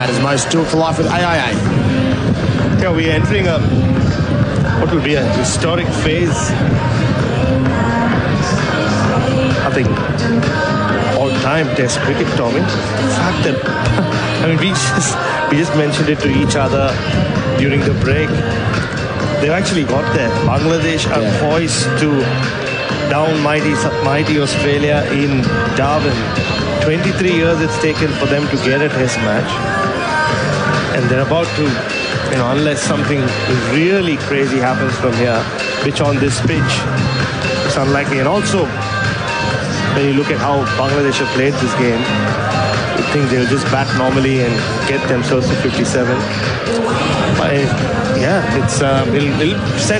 As most still for life with AIA. Yeah, we're entering what will be a historic phase. I think all-time Test cricket, Tommy. The fact that we just mentioned it to each other during the break. They've actually got there. Bangladesh are poised to down mighty Australia in Darwin. 23 years it's taken for them to get a Test match. And they're about to, unless something really crazy happens from here, which on this pitch, it's unlikely. And also, when you look at how Bangladesh have played this game, you think they'll just bat normally and get themselves to 57. But, it'll send